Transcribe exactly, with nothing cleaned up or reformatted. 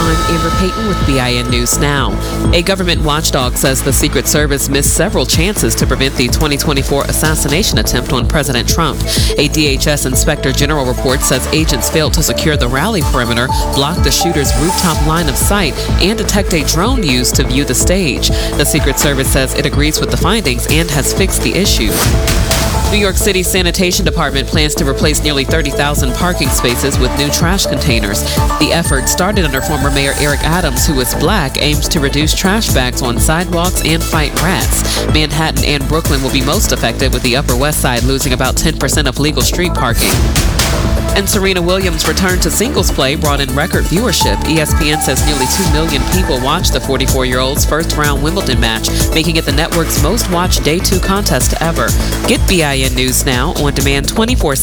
I'm Amber Payton with B I N News Now. A government watchdog says the Secret Service missed several chances to prevent the twenty twenty-four assassination attempt on President Trump. A D H S Inspector General report says agents failed to secure the rally perimeter, block the shooter's rooftop line of sight, and detect a drone used to view the stage. The Secret Service says it agrees with the findings and has fixed the issue. New York City's sanitation department plans to replace nearly thirty thousand parking spaces with new trash containers. The effort, started under former Mayor Eric Adams, who is black, aims to reduce trash bags on sidewalks and fight rats. Manhattan and Brooklyn will be most affected, with the Upper West Side losing about ten percent of legal street parking. And Serena Williams' return to singles play brought in record viewership. E S P N says nearly two million people watched the forty-four-year-old's first-round Wimbledon match, making it the network's most-watched day two contest ever. Get B I N News Now on demand twenty-four